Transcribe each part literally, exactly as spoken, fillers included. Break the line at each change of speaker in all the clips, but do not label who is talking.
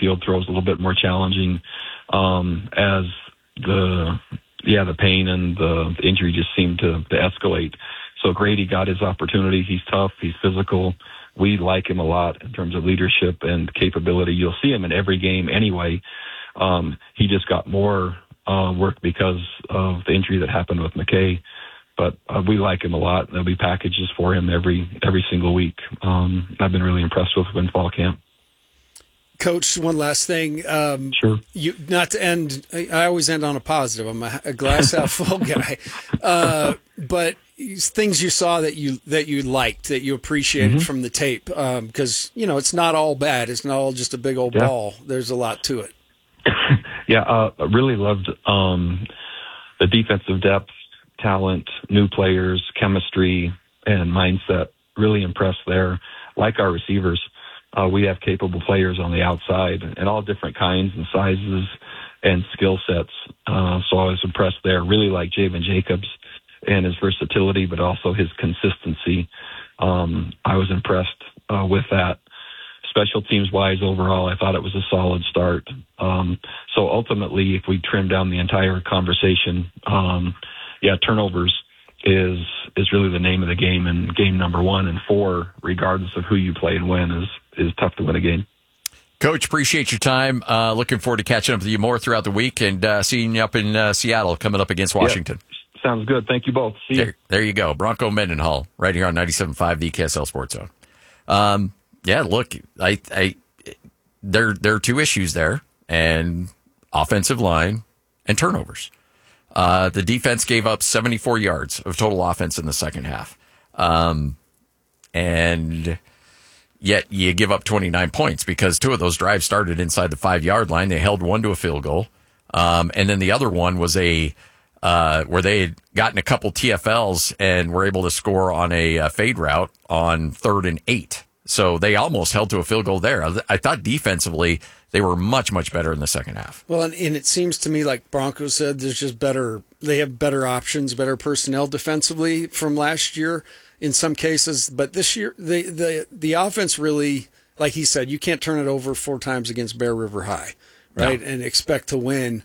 field throws a little bit more challenging um, as the yeah the pain and the, the injury just seemed to, to escalate. So Grady got his opportunity. He's tough. He's physical. We like him a lot in terms of leadership and capability. You'll see him in every game anyway. Um, he just got more uh, work because of the injury that happened with McKay. But uh, we like him a lot. There'll be packages for him every every single week. Um, I've been really impressed with him in fall camp.
Coach, one last thing. Um,
sure.
You not to end. I always end on a positive. I'm a, a glass half full guy. Uh, but things you saw that you that you liked, that you appreciated mm-hmm. from the tape, because um, you know it's not all bad. It's not all just a big old yeah. ball. There's a lot to it.
yeah, uh, I really loved um, the defensive depth, talent, new players, chemistry, and mindset. Really impressed there. Like our receivers, uh, we have capable players on the outside and all different kinds and sizes and skill sets. Uh, so I was impressed there. Really like Javen Jacobs and his versatility, but also his consistency. Um, I was impressed uh, with that. Special teams wise overall, I thought it was a solid start. Um, so ultimately, if we trim down the entire conversation, um, yeah, turnovers is is really the name of the game, and game number one and four, regardless of who you play and when, is is tough to win a game.
Coach, appreciate your time. Uh, looking forward to catching up with you more throughout the week and uh, seeing you up in uh, Seattle coming up against Washington.
Yeah, sounds good. Thank you both. See you.
There, there you go. Bronco Mendenhall, right here on ninety-seven point five, the K S L Sports Zone. Um, yeah, look, I, I, there, there are two issues there, and offensive line and turnovers. Uh, the defense gave up seventy-four yards of total offense in the second half. Um, and yet you give up twenty-nine points because two of those drives started inside the five-yard line. They held one to a field goal. Um, and then the other one was a uh, where they had gotten a couple T F Ls and were able to score on a, a fade route on third and eight. So they almost held to a field goal there. I thought defensively they were much, much better in the second half.
Well, and, and it seems to me, like Bronco said, there's just better, they have better options, better personnel defensively from last year in some cases. But this year, the, the, the offense really, like he said, you can't turn it over four times against Bear River High, right? No. And expect to win.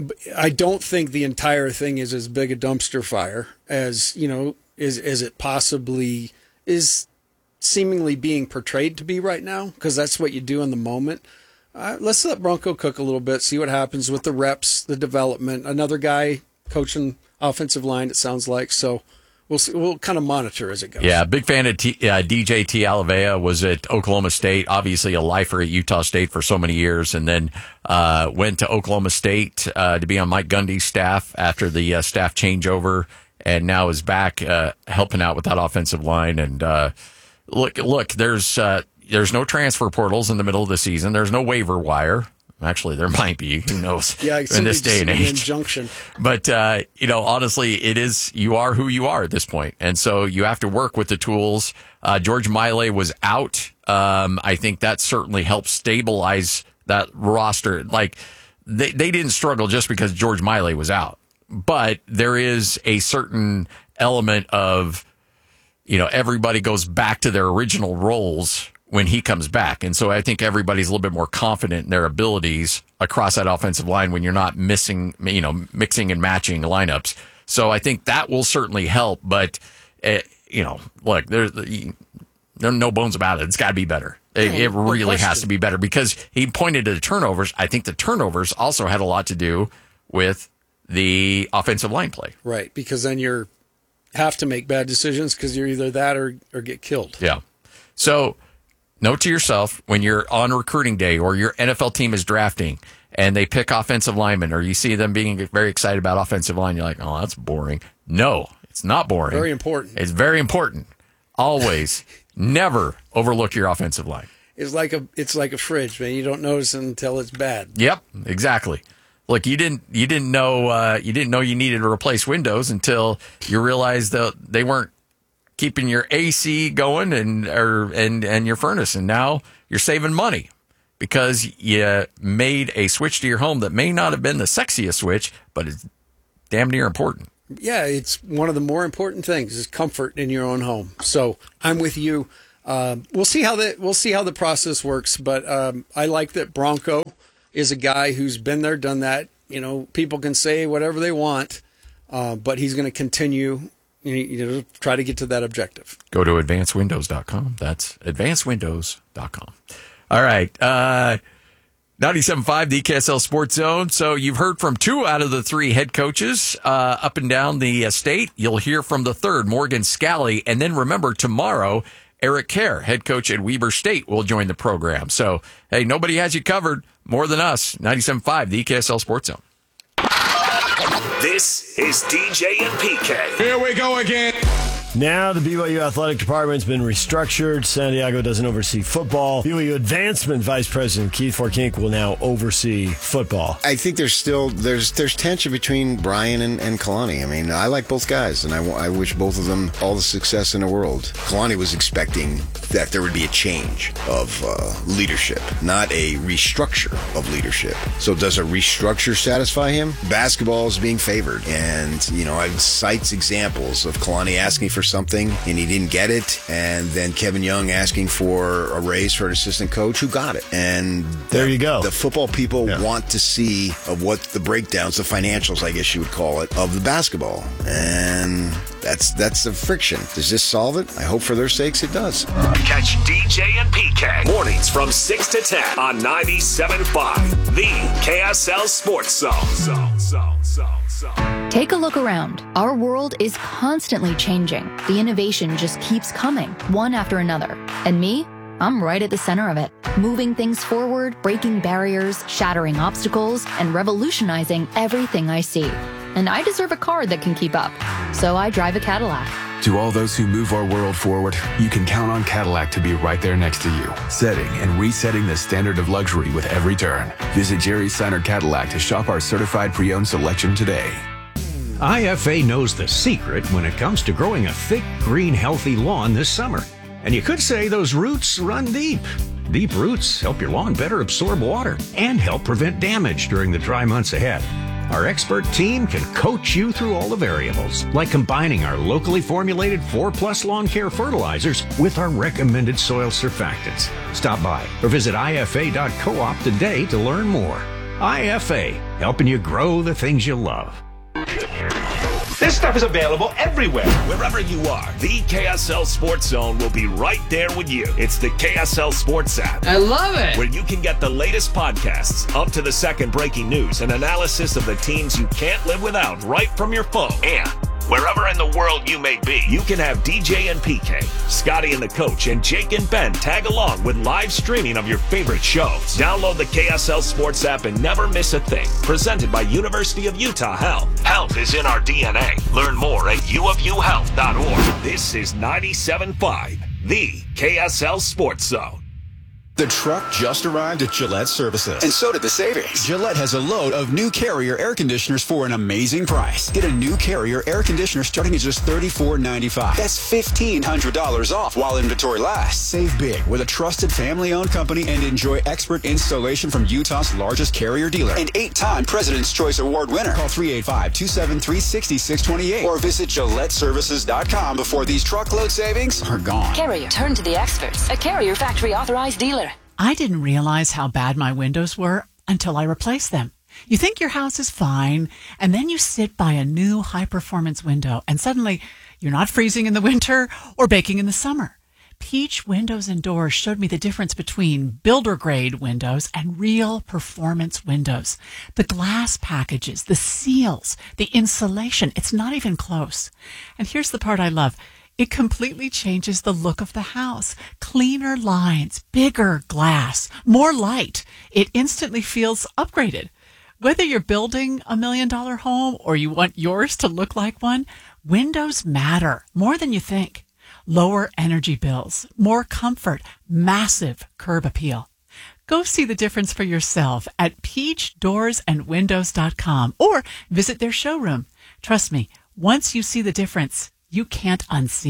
I don't think the entire thing is as big a dumpster fire as, you know, is, as it possibly is seemingly being portrayed to be right now, because that's what you do in the moment. Uh, let's let Bronco cook a little bit, see what happens with the reps, the development. Another guy coaching offensive line, it sounds like. So we'll see, we'll kind of monitor as it goes.
Yeah, big fan of T, uh, D J T. Alavea, was at Oklahoma State, obviously a lifer at Utah State for so many years, and then uh, went to Oklahoma State uh, to be on Mike Gundy's staff after the uh, staff changeover, and now is back uh, helping out with that offensive line. And uh, look, look, there's uh, there's no transfer portals in the middle of the season. There's no waiver wire. Actually, there might be. Who knows?
Yeah,
in this day and age.
Injunction.
But, uh, you know, honestly, it is, you are who you are at this point. And so you have to work with the tools. Uh, George Miley was out. Um, I think that certainly helped stabilize that roster. Like, they, they didn't struggle just because George Miley was out. But there is a certain element of, you know, everybody goes back to their original roles when he comes back. And so I think everybody's a little bit more confident in their abilities across that offensive line when you're not missing, you know, mixing and matching lineups. So I think that will certainly help. But, uh, you know, look, there's there no bones about it. It's got to be better. It, it really has to be better, because he pointed to the turnovers. I think the turnovers also had a lot to do with the offensive line play.
Right, because then you're have to make bad decisions because you're either that or, or get killed.
Yeah. So note to yourself, when you're on recruiting day or your N F L team is drafting and they pick offensive linemen, or you see them being very excited about offensive line, you're like, oh, that's boring. No, it's not boring.
Very important.
It's very important. Always, never overlook your offensive line.
It's like a it's like a fridge, man. You don't notice it until it's bad.
Yep, exactly. Look, you didn't you didn't know uh, you didn't know you needed to replace windows until you realized that they weren't keeping your A C going and or and and your furnace, and now you're saving money because you made a switch to your home that may not have been the sexiest switch, but it's damn near important.
Yeah, it's one of the more important things is comfort in your own home. So I'm with you. uh, we'll see how the we'll see how the process works. But um, I like that Bronco is a guy who's been there, done that. You know, people can say whatever they want, uh, but he's going to continue. You know, try to get to that objective.
Go to advanced windows dot com. That's advanced windows dot com. All right. Uh, ninety-seven point five, the K S L Sports Zone. So you've heard from two out of the three head coaches uh, up and down the uh, state. You'll hear from the third, Morgan Scally. And then remember, tomorrow, Eric Kerr, head coach at Weber State, will join the program. So, hey, nobody has you covered more than us. ninety-seven point five, the K S L Sports Zone.
This is D J and P K.
Here we go again.
Now the B Y U athletic department's been restructured. San Diego doesn't oversee football. B Y U advancement vice president Keith Forkink will now oversee football.
I think there's still there's there's tension between Brian and, and Kalani. I mean, I like both guys, and I, I wish both of them all the success in the world. Kalani was expecting that there would be a change of uh, leadership, not a restructure of leadership. So does a restructure satisfy him? Basketball is being favored, and you know, I cites examples of Kalani asking for something and he didn't get it, and then Kevin Young asking for a raise for an assistant coach who got it. And
there you go.
The football people
yeah.
want to see of what the breakdowns, the financials, I guess you would call it, of the basketball. And that's that's the friction. Does this solve it? I hope for their sakes it does.
Catch D J and P K mornings from six to ten on ninety-seven point five, the K S L Sports Zone. Zone, zone, zone, zone.
Take a look around. Our world is constantly changing. The innovation just keeps coming, one after another. And me? I'm right at the center of it, moving things forward, breaking barriers, shattering obstacles, and revolutionizing everything I see. And I deserve a car that can keep up. So I drive a Cadillac.
To all those who move our world forward, you can count on Cadillac to be right there next to you, setting and resetting the standard of luxury with every turn. Visit Jerry Seiner Cadillac to shop our certified pre-owned selection today.
I F A knows the secret when it comes to growing a thick, green, healthy lawn this summer. And you could say those roots run deep. Deep roots help your lawn better absorb water and help prevent damage during the dry months ahead. Our expert team can coach you through all the variables, like combining our locally formulated four plus lawn care fertilizers with our recommended soil surfactants. Stop by or visit I F A dot coop today to learn more. I F A, helping you grow the things you love.
This stuff is available everywhere.
Wherever you are, the K S L Sports Zone will be right there with you. It's the K S L Sports app.
I love it.
Where you can get the latest podcasts, up to the second breaking news, and analysis of the teams you can't live without right from your phone. And wherever in the world you may be, you can have D J and P K, Scotty and the Coach, and Jake and Ben tag along with live streaming of your favorite shows. Download the K S L Sports app and never miss a thing. Presented by University of Utah Health. Health is in our D N A. Learn more at u of u health dot org. This is ninety-seven point five, the K S L Sports Zone.
The truck just arrived at Gillette Services. And so did the savings. Gillette has a load of new Carrier air conditioners for an amazing price. Get a new Carrier air conditioner starting at just thirty-four ninety-five. That's fifteen hundred dollars off while inventory lasts. Save big with a trusted family-owned company and enjoy expert installation from Utah's largest Carrier dealer and eight-time President's Choice Award winner. Call three eight five, two seven three, six six two eight or visit Gillette Services dot com before these truckload savings are gone.
Carrier, turn to the experts. A Carrier factory authorized dealer.
I didn't realize how bad my windows were until I replaced them. You think your house is fine, and then you sit by a new high-performance window, and suddenly you're not freezing in the winter or baking in the summer. Peach Windows and Doors showed me the difference between builder-grade windows and real performance windows. The glass packages, the seals, the insulation, it's not even close. And here's the part I love. It completely changes the look of the house. Cleaner lines, bigger glass, more light. It instantly feels upgraded. Whether you're building a million dollar home or you want yours to look like one, windows matter more than you think. Lower energy bills, more comfort, massive curb appeal. Go see the difference for yourself at peach doors and windows dot com or visit their showroom. Trust me, once you see the difference, you can't unsee it.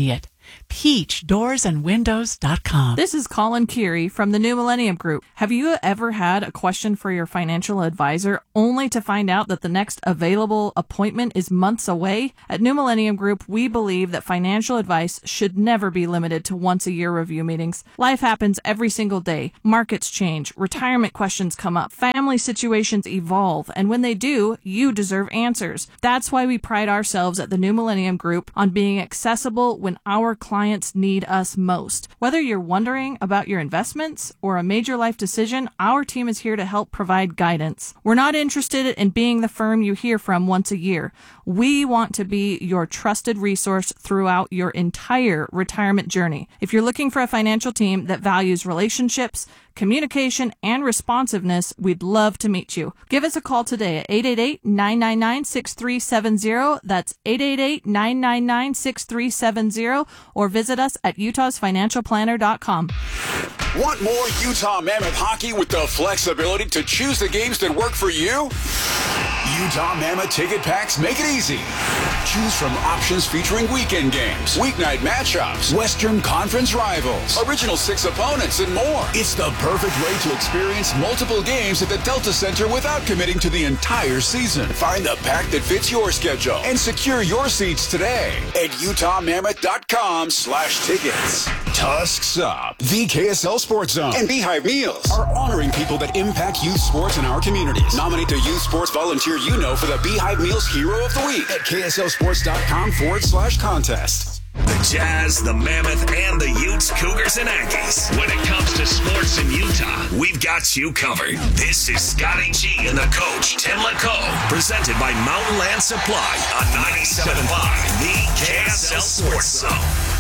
peach doors and windows dot com.
This is Colin Keary from the New Millennium Group. Have you ever had a question for your financial advisor only to find out that the next available appointment is months away? At New Millennium Group, we believe that financial advice should never be limited to once a year review meetings. Life happens every single day. Markets change, retirement questions come up, family situations evolve, and when they do, you deserve answers. That's why we pride ourselves at the New Millennium Group on being accessible when our clients need us most. Whether you're wondering about your investments or a major life decision, our team is here to help provide guidance. We're not interested in being the firm you hear from once a year. We want to be your trusted resource throughout your entire retirement journey. If you're looking for a financial team that values relationships, communication, and responsiveness, we'd love to meet you. Give us a call today at eight eight eight, nine nine nine, six three seven zero. That's eight eight eight, nine nine nine, six three seven zero, or visit us at utahs financial planner dot com.
Want more Utah Mammoth hockey with the flexibility to choose the games that work for you? Utah Mammoth ticket packs make it easy. Choose from options featuring weekend games, weeknight matchups, Western Conference rivals, original six opponents, and more. It's the perfect way to experience multiple games at the Delta Center without committing to the entire season. Find the pack that fits your schedule and secure your seats today at utah mammoth dot com slash tickets. Tusks Up, the K S L Sports Zone, and Beehive Meals are honoring people that impact youth sports in our communities. Nominate a youth sports volunteer you know for the Beehive Meals Hero of the Week at K S L sports dot com forward slash contest.
The Jazz, the Mammoth, and the Utes, Cougars, and Aggies. When it comes to sports in Utah, we've got you covered. This is Scotty G and the coach, Tim LeCaux, presented by Mountain Land Supply on ninety-seven point five, the K S L Sports Zone.